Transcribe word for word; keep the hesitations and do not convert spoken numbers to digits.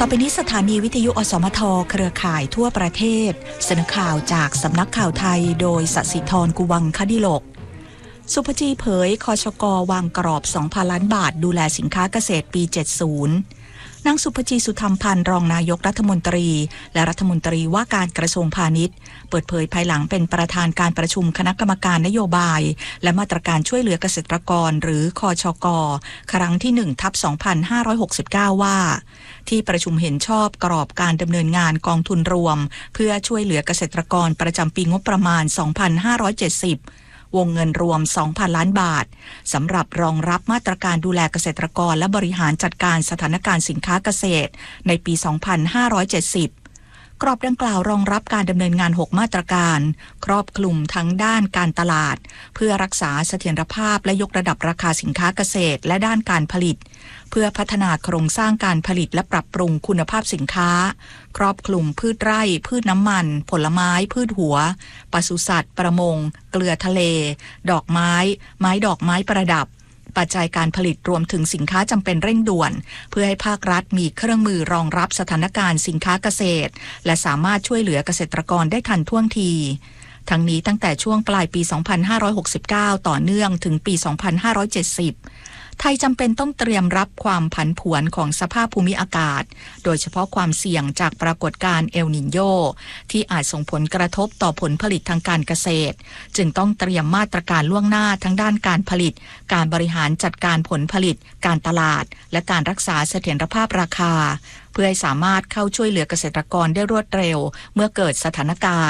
อไปนี้สถานีวิทยุอสมทเครือข่ายทั่วประเทศเสนอข่าวจากสำนักข่าวไทยโดยสศิธรกุวังคดิโลกสุภจีเผยคชก.วางกรอบ สองพัน ล้านบาทดูแลสินค้าเกษตรปี เจ็ดสิบนางสุภจีสุธรรมพันธ์รองนายกรัฐมนตรีและรัฐมนตรีว่าการกระทรวงพาณิชย์เปิดเผยภายหลังเป็นประธานการประชุมคณะกรรมการนโยบายและมาตรการช่วยเหลือเกษตรกรหรือคชก.ครั้งที่ หนึ่งทับสองพันห้าร้อยหกสิบเก้า ว่าที่ประชุมเห็นชอบกรอบการดำเนินงานกองทุนรวมเพื่อช่วยเหลือเกษตรกรประจำปีงบประมาณ สองพันห้าร้อยเจ็ดสิบวงเงินรวม สองพัน ล้านบาทสำหรับรองรับมาตรการดูแลเกษตรกรและบริหารจัดการสถานการณ์สินค้าเกษตรในปี สองพันห้าร้อยเจ็ดสิบกรอบดังกล่าวรองรับการดำเนินงานหกมาตรการครอบคลุมทั้งด้านการตลาดเพื่อรักษาเสถียรภาพและยกระดับราคาสินค้าเกษตรและด้านการผลิตเพื่อพัฒนาโครงสร้างการผลิตและปรับปรุงคุณภาพสินค้าครอบคลุมพืชไร่พืชน้ำมันผลไม้พืชหัวปศุสัตว์ประมงเกลือทะเลดอกไม้ไม้ดอกไม้ประดับปัจจัยการผลิตรวมถึงสินค้าจำเป็นเร่งด่วนเพื่อให้ภาครัฐมีเครื่องมือรองรับสถานการณ์สินค้าเกษตรและสามารถช่วยเหลือเกษตรกรได้ทันท่วงทีทั้งนี้ตั้งแต่ช่วงปลายปี สองพันห้าร้อยหกสิบเก้า ต่อเนื่องถึงปี สองพันห้าร้อยเจ็ดสิบไทยจำเป็นต้องเตรียมรับความผันผวนของสภาพภูมิอากาศโดยเฉพาะความเสี่ยงจากปรากฏการณ์เอลนิโญที่อาจส่งผลกระทบต่อผลผลิตทางการเกษตรจึงต้องเตรียมมาตรการล่วงหน้าทั้งด้านการผลิตการบริหารจัดการผลผลิตการตลาดและการรักษาเสถียรภาพราคาเพื่อให้สามารถเข้าช่วยเหลือเกษตรกรได้รวดเร็วเมื่อเกิดสถานการณ์